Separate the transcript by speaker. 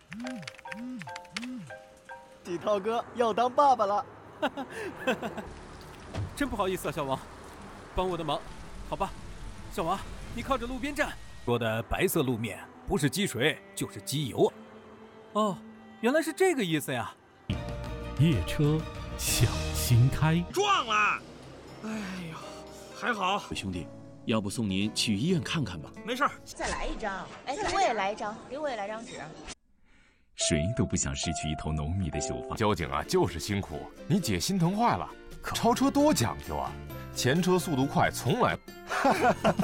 Speaker 1: 地涛哥要当爸爸了，
Speaker 2: 真不好意思啊，小王，帮我的忙，好吧？小王，你靠着路边站。说的白色路面不是积水就是机油。哦，原来是这个意思呀。
Speaker 3: 夜车小心开，
Speaker 4: 撞了！哎呀，还好。
Speaker 5: 兄弟，要不送您去医院看看吧？
Speaker 4: 没事儿。
Speaker 6: 再来一张，哎，给我也来一张，给我也来张纸。
Speaker 7: 谁都不想失去一头浓密的秀发。
Speaker 8: 交警啊，就是辛苦，你姐心疼坏了。超车多讲究啊，前车速度快，从来。